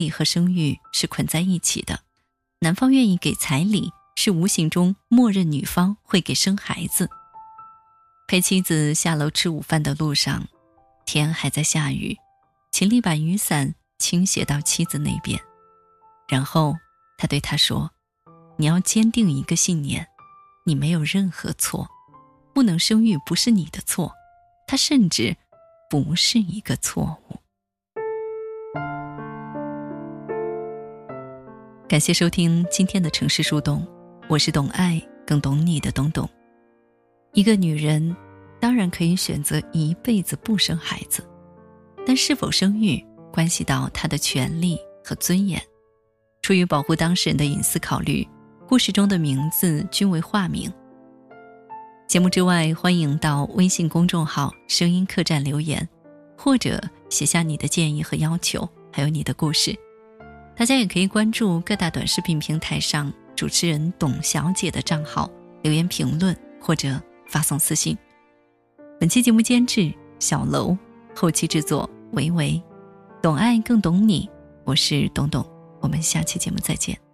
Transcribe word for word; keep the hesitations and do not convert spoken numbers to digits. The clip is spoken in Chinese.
礼和生育是捆在一起的，男方愿意给彩礼，是无形中默认女方会给生孩子。陪妻子下楼吃午饭的路上，天还在下雨，秦丽把雨伞倾斜到妻子那边，然后他对她说，你要坚定一个信念，你没有任何错，不能生育不是你的错，它甚至不是一个错误。感谢收听今天的城市树洞，我是懂爱更懂你的懂懂。一个女人当然可以选择一辈子不生孩子，但是否生育关系到她的权利和尊严。出于保护当事人的隐私考虑，故事中的名字均为化名。节目之外，欢迎到微信公众号声音客栈留言，或者写下你的建议和要求，还有你的故事。大家也可以关注各大短视频平台上主持人董小姐的账号，留言评论或者发送私信。本期节目监制小楼，后期制作维维，懂爱更懂你，我是董董，我们下期节目再见。